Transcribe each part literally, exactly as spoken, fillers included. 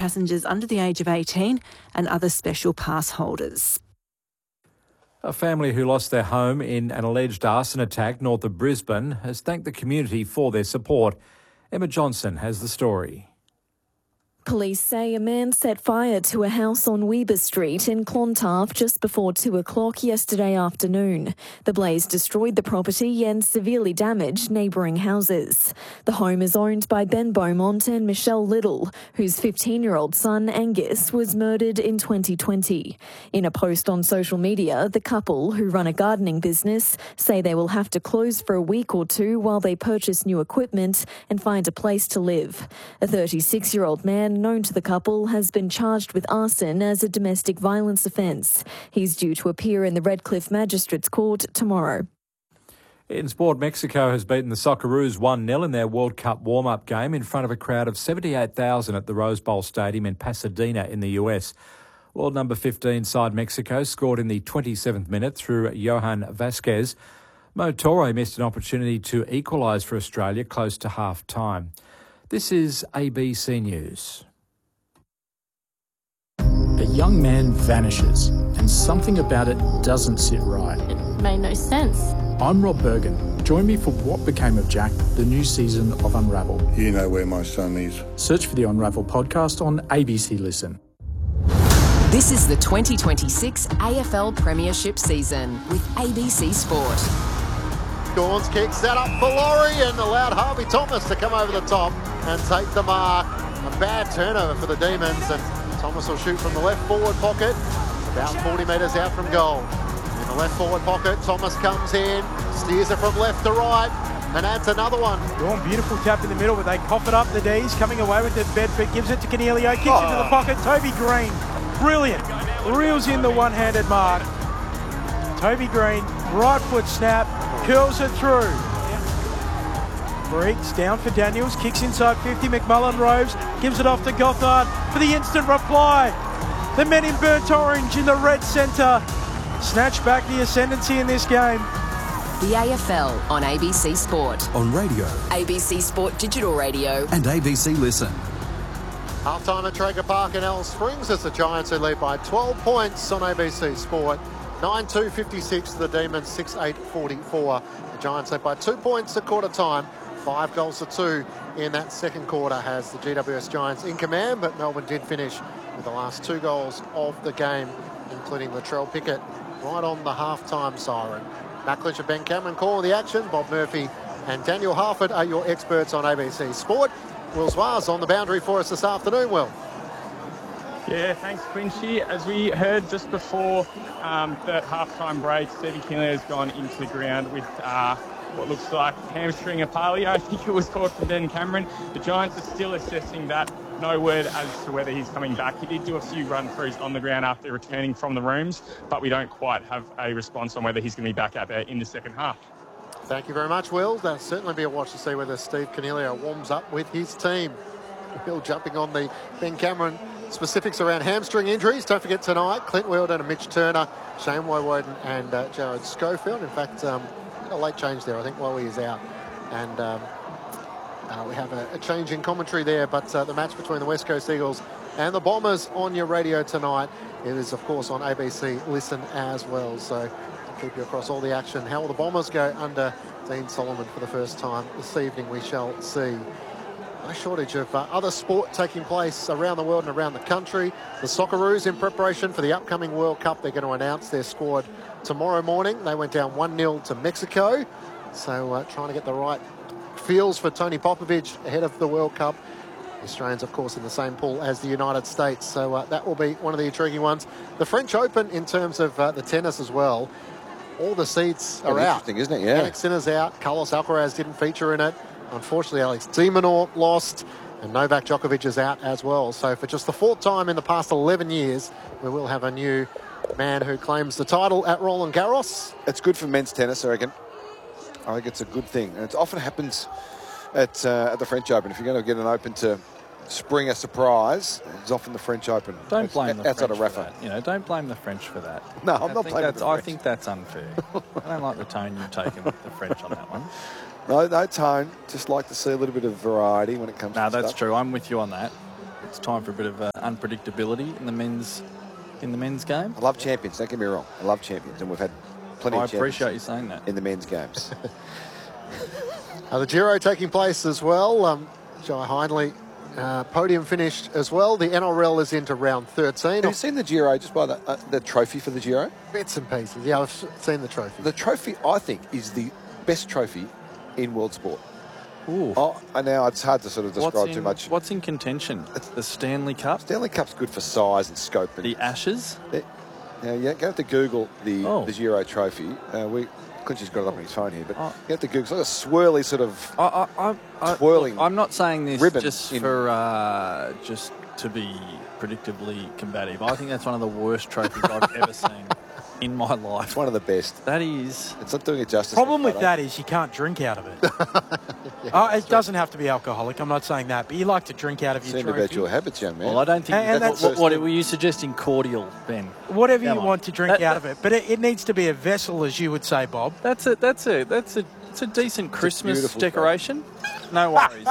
passengers under the age of eighteen and other special pass holders. A family who lost their home in an alleged arson attack north of Brisbane has thanked the community for their support. Emma Johnson has the story. Police say a man set fire to a house on Weber Street in Clontarf just before two o'clock yesterday afternoon. The blaze destroyed the property and severely damaged neighbouring houses. The home is owned by Ben Beaumont and Michelle Little, whose fifteen-year-old son Angus was murdered in twenty twenty. In a post on social media, the couple, who run a gardening business, say they will have to close for a week or two while they purchase new equipment and find a place to live. A thirty-six-year-old man known to the couple has been charged with arson as a domestic violence offence. He's due to appear in the Redcliffe Magistrates Court tomorrow. In sport, Mexico has beaten the Socceroos one nil in their World Cup warm-up game in front of a crowd of seventy-eight thousand at the Rose Bowl Stadium in Pasadena in the U S. World number fifteen side Mexico scored in the twenty-seventh minute through Johan Vasquez. Mo Torre missed an opportunity to equalise for Australia close to half-time. This is A B C News. A young man vanishes, and something about it doesn't sit right. It made no sense. I'm Rob Bergen. Join me for What Became of Jack, the new season of Unravel. You know where my son is. Search for the Unravel podcast on A B C Listen. This is the twenty twenty-six A F L Premiership season with A B C Sport. Gawn's kick set up for Laurie and allowed Harvey Thomas to come over the top and take the mark. A bad turnover for the Demons, and Thomas will shoot from the left forward pocket, about forty metres out from goal. In the left forward pocket, Thomas comes in, steers it from left to right, and adds another one. Gawn, beautiful tap in the middle, but they cough it up, the D's, coming away with it. Bedford gives it to Canelio, kicks Oh. into the pocket. Toby Green, brilliant, reels in the one-handed mark. Toby Green, right foot snap, curls it through. Breaks down for Daniels, kicks inside fifty, McMullen roves, gives it off to Gothard for the instant reply. The men in burnt orange in the red centre snatch back the ascendancy in this game. The A F L on A B C Sport. On radio. A B C Sport Digital Radio. And A B C Listen. Half-time at Traeger Park in Alice Springs as the Giants who lead by twelve points on A B C Sport. nine two fifty-six to the Demons, six eight forty-four. The Giants led by two points at quarter time. Five goals to two in that second quarter has the G W S Giants in command, but Melbourne did finish with the last two goals of the game, including Latrell Pickett right on the half-time siren. Macklich and Ben Cameron call the action. Bob Murphy and Daniel Harford are your experts on A B C Sport. Will Swaz on the boundary for us this afternoon, Will. Yeah, thanks, Quincy. As we heard just before um, that half-time break, Stevie Kinley has gone into the ground with uh, what looks like hamstring apalio. I think it was called for Ben Cameron. The Giants are still assessing that. No word as to whether he's coming back. He did do a few run-throughs on the ground after returning from the rooms, but we don't quite have a response on whether he's going to be back out there in the second half. Thank you very much, Will. That'll certainly be a watch to see whether Steve Canelio warms up with his team. Will jumping on the Ben Cameron specifics around hamstring injuries. Don't forget tonight, Clint Wheeldon and Mitch Turner, Shane Woewodin and uh, Jared Schofield. In fact, um, a late change there, I think, while he is out. And um, uh, we have a, a change in commentary there, but uh, the match between the West Coast Eagles and the Bombers on your radio tonight. It is, of course, on A B C Listen as well. So keep you across all the action. How will the Bombers go under Dean Solomon for the first time this evening? We shall see. No shortage of uh, other sport taking place around the world and around the country. The Socceroos in preparation for the upcoming World Cup. They're going to announce their squad tomorrow morning. They went down one nil to Mexico. So uh, trying to get the right feels for Tony Popovich ahead of the World Cup. The Australians, of course, in the same pool as the United States. So uh, that will be one of the intriguing ones. The French Open in terms of uh, the tennis as well. All the seeds are out. Interesting, isn't it? Yeah. Alex Sinner's out. Carlos Alcaraz didn't feature in it. Unfortunately, Alex de Minaur lost, and Novak Djokovic is out as well. So for just the fourth time in the past eleven years, we will have a new man who claims the title at Roland Garros. It's good for men's tennis, I reckon. I think it's a good thing. And it often happens at, uh, at the French Open. If you're going to get an Open to spring a surprise, it's often the French Open. Don't blame the outside French of Rafa. for that. You know, don't blame the French for that. No, I'm I not think blaming that's, the I French. think that's unfair. I don't like the tone you've taken with the French on that one. No, no tone. Just like to see a little bit of variety when it comes No, to that's stuff. true. I'm with you on that. it's time for a bit of uh, unpredictability in the men's in the men's game. I love champions. Don't get me wrong. I love champions, and we've had plenty I of champions. appreciate you saying that. In the men's games. uh, the Giro taking place as well. Um, Jai Hindley, uh, podium finished as well. The N R L is into round thirteen. Have you seen the Giro, just by the, uh, the trophy for the Giro? Bits and pieces. Yeah, I've seen the trophy. The trophy, I think, is the best trophy in world sport. Ooh. Oh, and now it's hard to sort of describe What's in, too much. What's in contention? It's the Stanley Cup. Stanley Cup's good for size and scope. And the Ashes. The, now you have to Google the oh. the Giro trophy. Uh, we Clinchy's got it up on his phone here, but oh. you have to Google. It's like a swirly sort of I, I, I, twirling. Look, I'm not saying this just in, for uh, just to be predictably combative. I think that's one of the worst trophies I've ever seen in my life. It's one of the best. That is. It's not doing it justice. Problem with that is you can't drink out of it. yeah, oh, it doesn't have to be alcoholic. I'm not saying that, but you like to drink out of your Seen trophy. about your habits, young man. Well, I don't think. And, that's, and that's what, what were you suggesting? Cordial, Ben? Whatever Come you on. want to drink that, out that, of it, but it, it needs to be a vessel, as you would say, Bob. That's a that's a that's a it's a decent it's Christmas a decoration. No worries.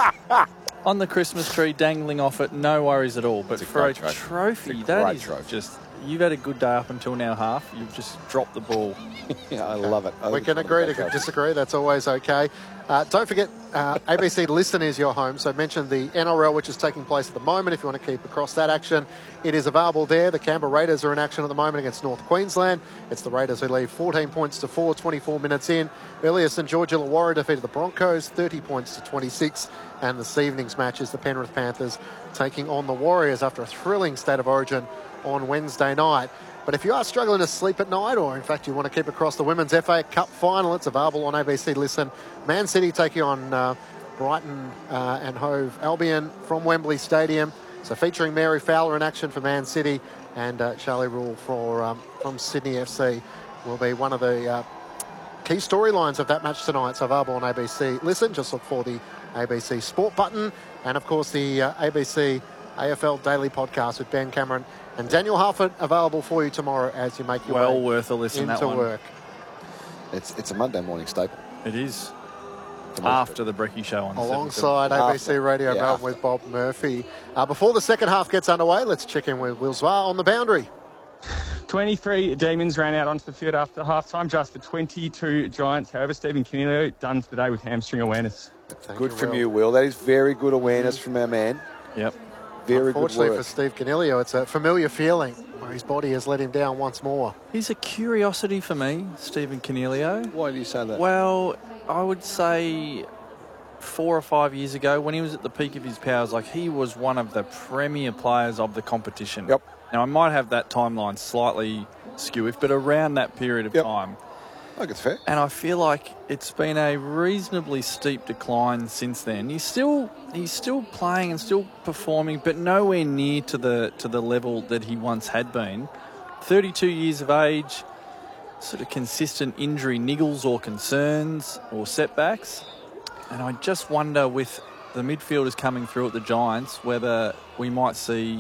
On the Christmas tree, dangling off it, no worries at all. But a for a trophy, trophy, a that is trophy. just. You've had a good day up until now half. You've just dropped the ball. yeah, I love it. I we can agree to disagree. That's always okay. Uh, don't forget, uh, A B C Listen is your home. So mention the N R L, which is taking place at the moment. If you want to keep across that action, it is available there. The Canberra Raiders are in action at the moment against North Queensland. It's the Raiders who lead fourteen points to four, twenty-four minutes in. Earlier, St George Illawarra defeated the Broncos, thirty points to twenty-six. And this evening's match is the Penrith Panthers taking on the Warriors after a thrilling State of Origin on Wednesday night. But if you are struggling to sleep at night, or in fact you want to keep across the Women's F A Cup final, it's available on A B C Listen. Man City taking on uh, Brighton uh, and Hove Albion from Wembley Stadium. So featuring Mary Fowler in action for Man City, and uh, Charlie Rule for um, from Sydney F C will be one of the uh, key storylines of that match tonight. So available on A B C Listen. Just look for the A B C Sport button, and of course the uh, A B C A F L Daily Podcast with Ben Cameron and Daniel Harford available for you tomorrow as you make your well way worth a listen into that one. work. It's it's a Monday morning staple. It is. After the Brecky Show on Alongside A B C After. Radio Yeah, Melbourne after. with Bob Murphy. Uh, before the second half gets underway, let's check in with Will Zwar on the boundary. twenty-three Demons ran out onto the field after half-time, just the twenty-two Giants. However, Stephen Canelio done today with hamstring awareness. Thank Good you, from Will. you, Will. That is very good awareness from our man. Yep. Very good Unfortunately work. for Steve Canelio, it's a familiar feeling where his body has let him down once more. He's a curiosity for me, Stephen Canelio. Why do you say that? Well, I would say four or five years ago, when he was at the peak of his powers, like he was one of the premier players of the competition. Yep. Now, I might have that timeline slightly skewish, but around that period of Yep. time. I think it's fair. And I feel like it's been a reasonably steep decline since then. He's still he's still playing and still performing, but nowhere near to the to the level that he once had been. thirty-two years of age, sort of consistent injury niggles or concerns or setbacks. And I just wonder, with the midfielders coming through at the Giants, whether we might see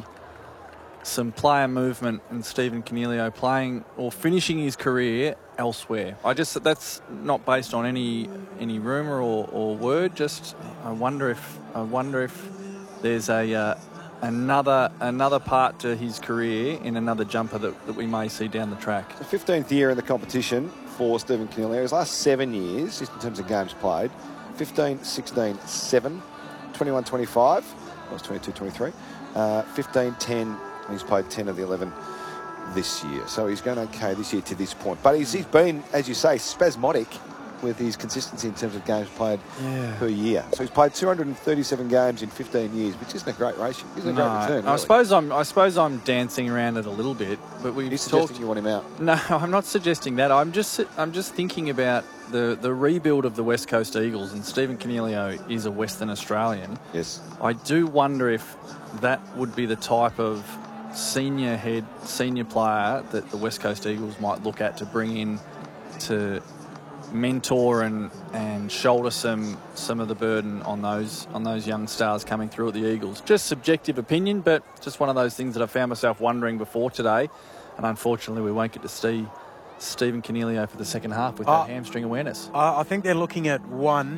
some player movement and Stephen Canelio playing or finishing his career elsewhere. I just that's not based on any any rumour or, or word. Just I wonder if I wonder if there's a uh, another another part to his career in another jumper that, that we may see down the track. The fifteenth year in the competition for Stephen Canelio. His last seven years, just in terms of games played, fifteen, sixteen, seven, twenty-one, twenty-five, that was twenty-two, twenty-three, uh, fifteen, ten, and he's played ten of the eleven this year. So he's going okay this year to this point. But he's, he's been, as you say, spasmodic with his consistency in terms of games played yeah. per year. So he's played two hundred thirty-seven games in fifteen years, which isn't a great ratio. Isn't a great No, return, I really. suppose I'm I suppose I'm dancing around it a little bit, but we've You're talked. suggesting you want him out. No, I'm not suggesting that. I'm just I'm just thinking about the, the rebuild of the West Coast Eagles, and Stephen Canelio is a Western Australian. Yes. I do wonder if that would be the type of senior head, senior player that the West Coast Eagles might look at to bring in to mentor and, and shoulder some some of the burden on those on those young stars coming through at the Eagles. Just subjective opinion, but just one of those things that I found myself wondering before today, and unfortunately we won't get to see Stephen Canelio for the second half with Uh, that hamstring awareness. I I think they're looking at one,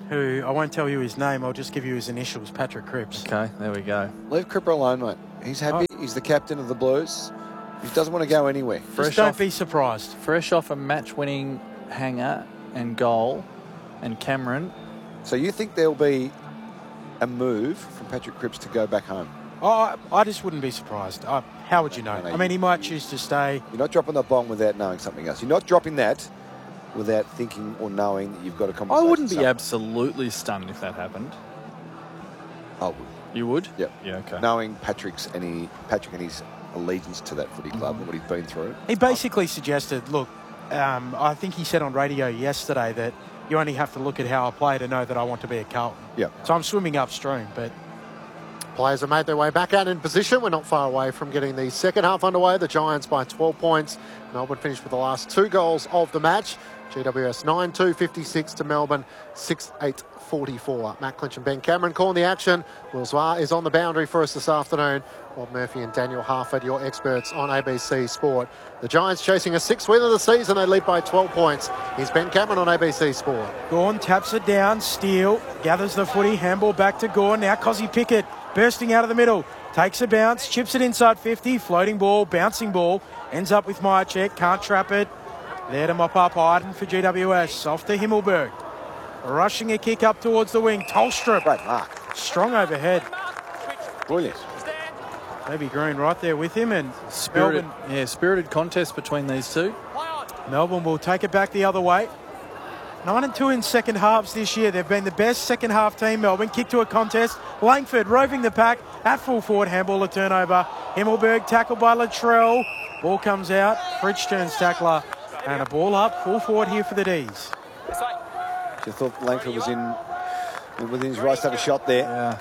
who, I won't tell you his name, I'll just give you his initials, Patrick Cripps. Okay, there we go. Leave Cripper alone, mate. He's happy. Oh. He's the captain of the Blues. He doesn't want to go anywhere. Fresh just don't off, be surprised. Fresh off a match-winning hanger and goal, and Cameron. So you think there'll be a move from Patrick Cripps to go back home? Oh, I, I just wouldn't be surprised. Uh, how would you know? No, no, I mean, he might choose to stay. You're not dropping the bomb without knowing something else. You're not dropping that without thinking or knowing that you've got a conversation. I wouldn't be absolutely stunned if that happened. I would. You would? Yep. Yeah, okay. Knowing Patrick's any Patrick and his allegiance to that footy club mm. and what he's been through. He basically oh. suggested, look, um, I think he said on radio yesterday that you only have to look at how I play to know that I want to be at Carlton. Yeah. So I'm swimming upstream, but... Players have made their way back out in position. We're not far away from getting the second half underway. The Giants by twelve points. Melbourne finished with the last two goals of the match. G W S nine two fifty-six to Melbourne six eight forty-four. Matt Clinch and Ben Cameron calling the action. Will Zwar is on the boundary for us this afternoon. Rob Murphy and Daniel Harford, your experts on A B C Sport. The Giants chasing a sixth win of the season. They lead by twelve points. Here's Ben Cameron on A B C Sport. Gawn taps it down. Steele gathers the footy. Handball back to Gawn. Now Cozzy Pickett bursting out of the middle. Takes a bounce. Chips it inside fifty. Floating ball. Bouncing ball. Ends up with Myercheck. Can't trap it. There to mop up Iden for G W S. Off to Himmelberg. Rushing a kick up towards the wing. Tolstrup. Great mark. Strong overhead. Brilliant. Maybe Green right there with him. And spirited, Melbourne. Yeah, spirited contest between these two. Melbourne will take it back the other way. Nine and two in second halves this year. They've been the best second half team, Melbourne. Kick to a contest. Langford roving the pack at full forward. Handball a turnover. Himmelberg tackled by Latrell. Ball comes out. Fritsch turns tackler. And a ball up. Full forward here for the D's. You thought Langford was in within his right to have a shot there. Yeah.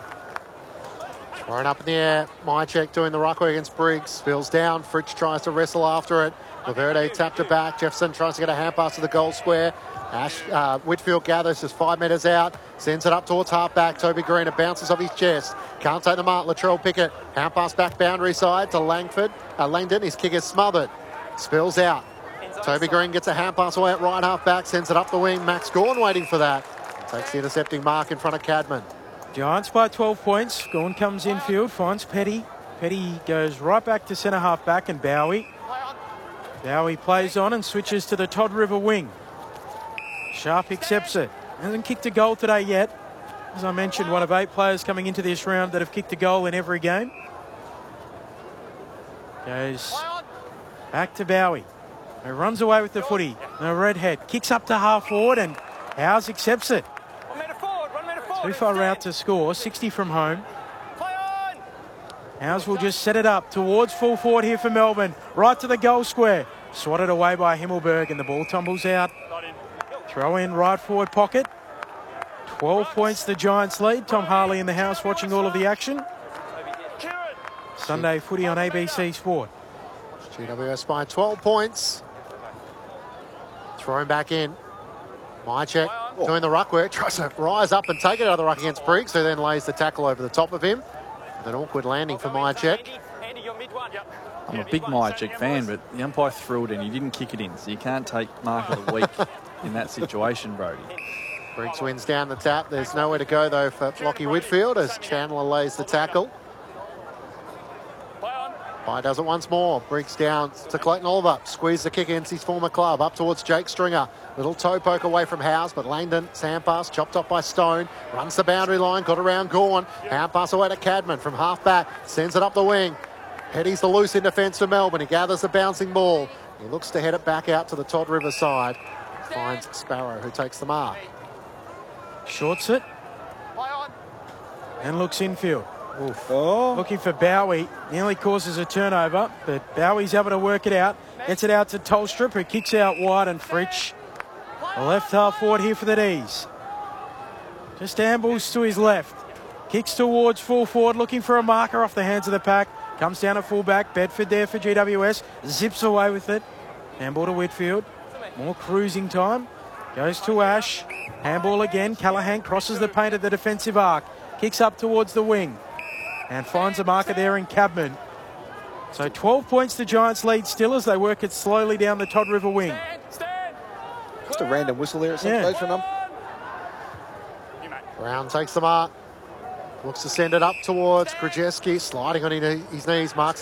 Thrown up in the air. Myercheck doing the ruck work against Briggs. Spills down. Fritsch tries to wrestle after it. Laverde tapped it back. Jefferson tries to get a hand pass to the goal square. Ash uh, Whitfield gathers just five metres out. Sends it up towards half-back. Toby Green. It bounces off his chest. Can't take the mark. Latrell Pickett. Hand pass back boundary side to Langford. Uh, Langdon. His kick is smothered. Spills out. Toby Green gets a hand pass away at right half-back. Sends it up the wing. Max Gawn waiting for that. Takes the intercepting mark in front of Cadman. Giants by twelve points. Gawn comes infield. Finds Petty. Petty goes right back to centre half-back and Bowie. Bowie plays on and switches to the Todd River wing. Sharp accepts it. Hasn't kicked a goal today yet. As I mentioned, one of eight players coming into this round that have kicked a goal in every game. Goes back to Bowie. He runs away with the footy. No redhead. Kicks up to half forward and Howes accepts it. One metre forward, one metre forward. Too far out to score. sixty from home. Howes will just set it up towards full forward here for Melbourne. Right to the goal square. Swatted away by Himmelberg and the ball tumbles out. Throw in right forward pocket. twelve points the Giants lead. Tom Harley in the house watching all of the action. Sunday footy on A B C Sport. G W S by twelve points. Thrown back in. Myercheck doing the ruck work. Tries to rise up and take it out of the ruck against Briggs, who then lays the tackle over the top of him. An awkward landing for Myercheck. I'm a big Myercheck fan, but the umpire threw it in. He didn't kick it in, so you can't take mark of the week in that situation, Brody. Briggs wins down the tap. There's nowhere to go, though, for Lockie Whitfield as Chandler lays the tackle. Pye does it once more. Briggs down to Clayton Oliver. Squeeze the kick against his former club. Up towards Jake Stringer. Little toe poke away from Howes, but Langdon, sand pass, chopped off by Stone. Runs the boundary line, got around Gawn. Hand pass away to Cadman from half back. Sends it up the wing. Petty's the loose in defence for Melbourne. He gathers the bouncing ball. He looks to head it back out to the Todd River side. Finds Sparrow, who takes the mark. Shorts it. And looks infield. Oof. Oh. Looking for Bowie. Nearly causes a turnover, but Bowie's able to work it out. Gets it out to Tolstrup, who kicks out wide, and Fritsch. The left half forward here for the D's. Just ambles to his left. Kicks towards full forward, looking for a marker off the hands of the pack. Comes down at full back. Bedford there for G W S. Zips away with it. Handball to Whitfield. More cruising time. Goes to Ash. Handball again. Callaghan crosses the paint at the defensive arc. Kicks up towards the wing. And finds a marker there in Cadman. So twelve points the Giants lead still as they work it slowly down the Todd River wing. Just a random whistle there at some yeah. stage for them. Brown takes the mark. Looks to send it up towards Krajewski, sliding on his knees, marks